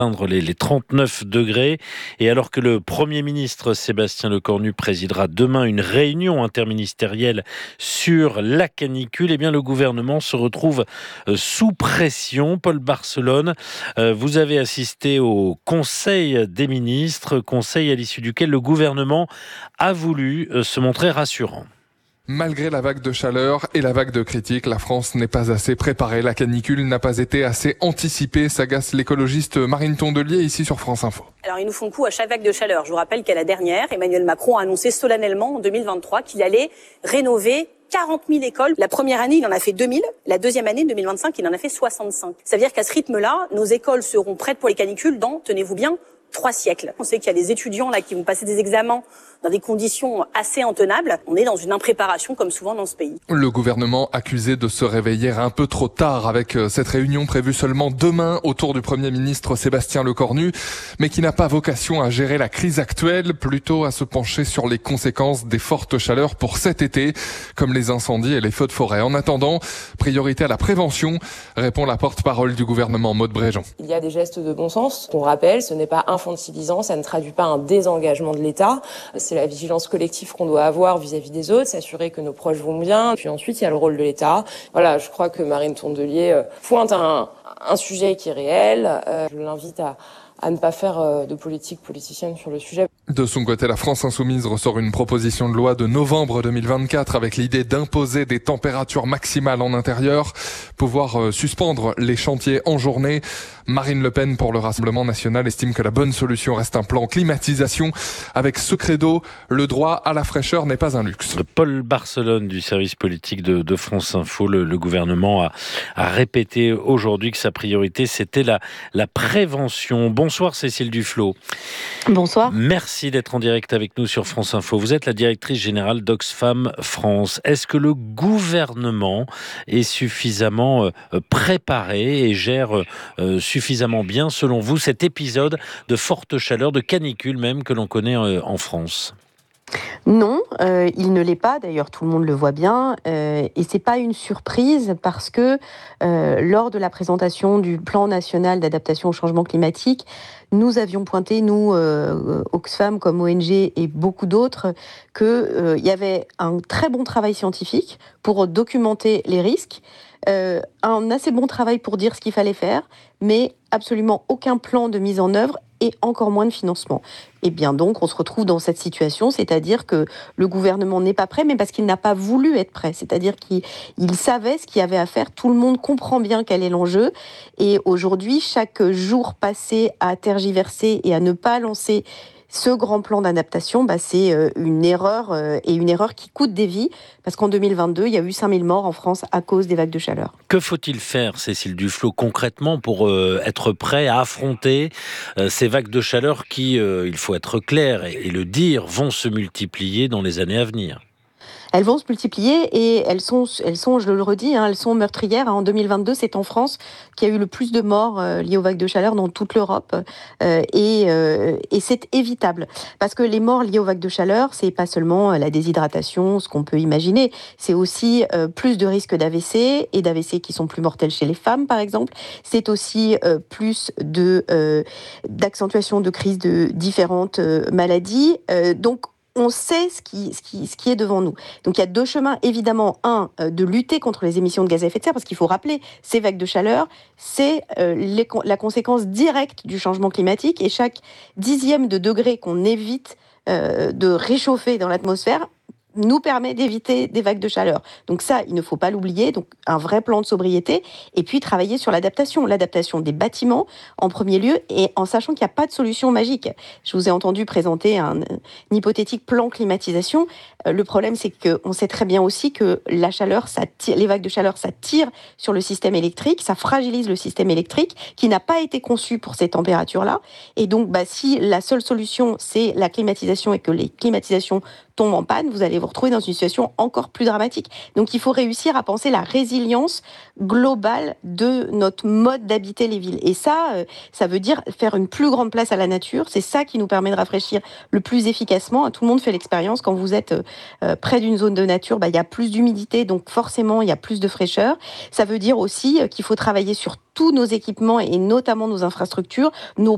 atteindre les 39 degrés. Et alors que le Premier ministre Sébastien Lecornu présidera demain une réunion interministérielle sur la canicule, eh bien le gouvernement se retrouve sous pression. Paul Barcelone, vous avez assisté au Conseil des ministres, conseil à l'issue duquel le gouvernement a voulu se montrer rassurant. Malgré la vague de chaleur et la vague de critiques, la France n'est pas assez préparée. La canicule n'a pas été assez anticipée, s'agace l'écologiste Marine Tondelier ici sur France Info. Alors ils nous font coup à chaque vague de chaleur. Je vous rappelle qu'à la dernière, Emmanuel Macron a annoncé solennellement en 2023 qu'il allait rénover 40 000 écoles. La première année, il en a fait 2 000. La deuxième année, 2025, il en a fait 65. Ça veut dire qu'à ce rythme-là, nos écoles seront prêtes pour les canicules dans, tenez-vous bien, 3 siècles. On sait qu'il y a des étudiants là qui vont passer des examens dans des conditions assez intenables. On est dans une impréparation comme souvent dans ce pays. Le gouvernement accusé de se réveiller un peu trop tard avec cette réunion prévue seulement demain autour du Premier ministre Sébastien Lecornu, mais qui n'a pas vocation à gérer la crise actuelle, plutôt à se pencher sur les conséquences des fortes chaleurs pour cet été, comme les incendies et les feux de forêt. En attendant, priorité à la prévention, répond la porte-parole du gouvernement, Maude Bréjean. Il y a des gestes de bon sens qu'on rappelle, ce n'est pas infantilisant, ça ne traduit pas un désengagement de l'État. C'est la vigilance collective qu'on doit avoir vis-à-vis des autres, s'assurer que nos proches vont bien. Puis ensuite, il y a le rôle de l'État. Voilà, je crois que Marine Tondelier pointe un sujet qui est réel. Je l'invite à ne pas faire de politique politicienne sur le sujet. De son côté, la France Insoumise ressort une proposition de loi de novembre 2024 avec l'idée d'imposer des températures maximales en intérieur, pouvoir suspendre les chantiers en journée. Marine Le Pen, pour le Rassemblement national, estime que la bonne solution reste un plan climatisation. Avec ce credo, le droit à la fraîcheur n'est pas un luxe. Paul Barcelone du service politique de France Info, le gouvernement a répété aujourd'hui que sa priorité c'était la prévention. Bonsoir Cécile Duflot. Bonsoir. Merci d'être en direct avec nous sur France Info. Vous êtes la directrice générale d'Oxfam France. Est-ce que le gouvernement est suffisamment préparé et gère suffisamment bien, selon vous, cet épisode de forte chaleur, de canicule même, que l'on connaît en France ? Non, il ne l'est pas. D'ailleurs, tout le monde le voit bien. Et c'est pas une surprise parce que lors de la présentation du plan national d'adaptation au changement climatique, nous avions pointé, nous, Oxfam comme ONG et beaucoup d'autres, qu'il y avait un très bon travail scientifique pour documenter les risques, un assez bon travail pour dire ce qu'il fallait faire, mais absolument aucun plan de mise en œuvre et encore moins de financement. Et bien donc, on se retrouve dans cette situation, c'est-à-dire que le gouvernement n'est pas prêt, mais parce qu'il n'a pas voulu être prêt. C'est-à-dire qu'il savait ce qu'il y avait à faire, tout le monde comprend bien quel est l'enjeu. Et aujourd'hui, chaque jour passé à tergiverser et à ne pas lancer ce grand plan d'adaptation, c'est une erreur, et une erreur qui coûte des vies, parce qu'en 2022, il y a eu 5000 morts en France à cause des vagues de chaleur. Que faut-il faire, Cécile Duflot, concrètement pour être prêt à affronter ces vagues de chaleur qui, il faut être clair et le dire, vont se multiplier dans les années à venir ? Elles vont se multiplier et elles sont, je le redis, elles sont meurtrières. En 2022, c'est en France qu'il y a eu le plus de morts liées aux vagues de chaleur dans toute l'Europe. Et c'est évitable. Parce que les morts liées aux vagues de chaleur, c'est pas seulement la déshydratation, ce qu'on peut imaginer. C'est aussi plus de risques d'AVC et d'AVC qui sont plus mortels chez les femmes, par exemple. C'est aussi plus d'accentuation de crises de différentes maladies. Donc, on sait ce qui est devant nous. Donc il y a 2 chemins, évidemment. Un, de lutter contre les émissions de gaz à effet de serre, parce qu'il faut rappeler, ces vagues de chaleur, c'est la conséquence directe du changement climatique, et chaque 10e de degré qu'on évite de réchauffer dans l'atmosphère nous permet d'éviter des vagues de chaleur. Donc ça, il ne faut pas l'oublier. Donc un vrai plan de sobriété, et puis travailler sur l'adaptation des bâtiments en premier lieu, et en sachant qu'il n'y a pas de solution magique. Je vous ai entendu présenter un hypothétique plan climatisation. Le problème, c'est qu'on sait très bien aussi que la chaleur, les vagues de chaleur, ça tire sur le système électrique, ça fragilise le système électrique qui n'a pas été conçu pour ces températures-là. Et donc, si la seule solution, c'est la climatisation et que les climatisations tombent en panne, vous allez vous retrouver dans une situation encore plus dramatique. Donc il faut réussir à penser la résilience globale de notre mode d'habiter les villes. Et ça veut dire faire une plus grande place à la nature. C'est ça qui nous permet de rafraîchir le plus efficacement. Tout le monde fait l'expérience. Quand vous êtes près d'une zone de nature, il y a plus d'humidité, donc forcément il y a plus de fraîcheur. Ça veut dire aussi qu'il faut travailler sur tous nos équipements et notamment nos infrastructures, nos